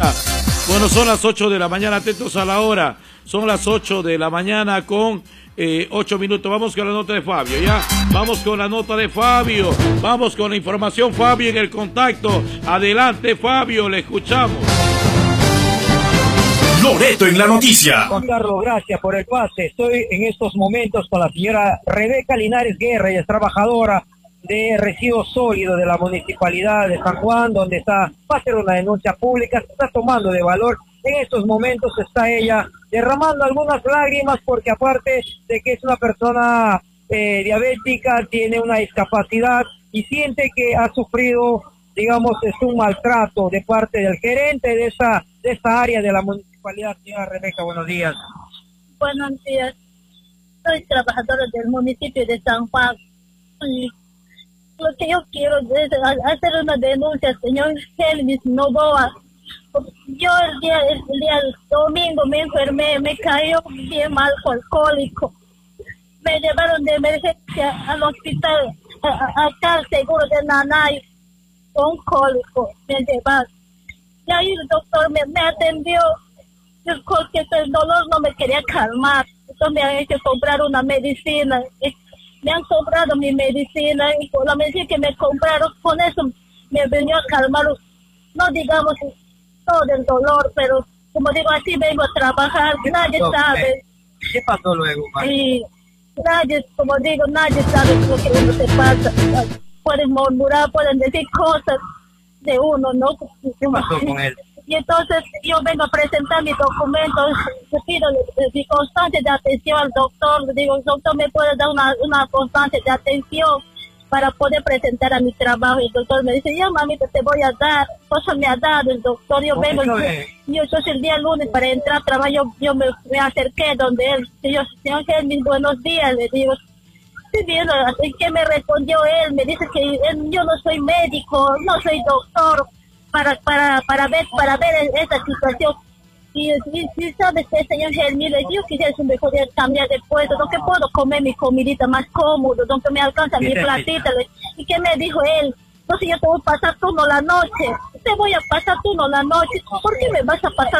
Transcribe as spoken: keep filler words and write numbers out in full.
Bueno, son las ocho de la mañana, atentos a la hora. Son las ocho de la mañana con eh, ocho minutos. Vamos con la nota de Fabio, ¿ya? Vamos con la nota de Fabio. Vamos con la información, Fabio, en el contacto. Adelante, Fabio, le escuchamos. Loreto en la noticia. Juan Carlos, gracias por el pase. Estoy en estos momentos con la señora Rebeca Linares Guerra, ella es trabajadora de residuos sólidos de la municipalidad de San Juan, donde está, va a hacer una denuncia pública, se está tomando de valor. En estos momentos está ella derramando algunas lágrimas porque aparte de que es una persona eh, diabética, tiene una discapacidad y siente que ha sufrido, digamos, es un maltrato de parte del gerente de esa, de esa área de la municipalidad. Señora Rebeca, buenos días. Buenos días. Soy trabajadora del municipio de San Juan. Y lo que yo quiero es hacer una denuncia, señor Helmis Novoa. Yo el día, el día domingo me enfermé, me cayó bien mal alcohólico. Me llevaron de emergencia al hospital, a, a, acá al seguro de Nanay, oncólico, me llevaron. Y ahí el doctor me, me atendió, porque el dolor no me quería calmar. Entonces me han hecho comprar una medicina. Me han comprado mi medicina y con la medicina que me compraron, con eso me venió a calmar, no digamos todo el dolor, pero como digo, así vengo a trabajar, nadie no, sabe. ¿Qué pasó luego, María? Y nadie, como digo, nadie sabe lo que uno se pasa. Pueden murmurar, pueden decir cosas de uno, ¿no? ¿Qué pasó con él? Y entonces yo vengo a presentar mis documentos, le pido mi constancia de atención al doctor, le digo, doctor, ¿me puede dar una, una constancia de atención para poder presentar a mi trabajo? Y el doctor me dice, ya mamita, te voy a dar, cosa me ha dado el doctor, yo vengo, yo, yo entonces el día lunes para entrar a trabajar, yo, yo me, me acerqué donde él, señor, señor Helmis, buenos días, le digo, sí, bien, ¿y qué me respondió él? Me dice que él, yo no soy médico, no soy doctor, para para para ver para ver esa situación. Y si sabes que señor Helmis, yo quisiera si me podía cambiar de puesto, donde puedo comer mi comidita más cómodo, donde me alcanza mi platita. ¿Y qué me dijo él? Entonces yo te voy a pasar turno la noche, te voy a pasar turno la noche, ¿por qué me vas a pasar